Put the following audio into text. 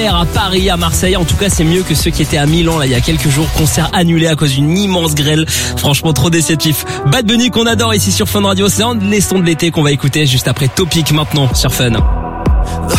À Paris, à Marseille, en tout cas c'est mieux que ceux qui étaient à Milan là il y a quelques jours, concert annulé à cause d'une immense grêle, franchement trop déceptif. Bad Bunny qu'on adore ici sur Fun Radio, c'est un des sons de l'été qu'on va écouter juste après Topic maintenant sur Fun.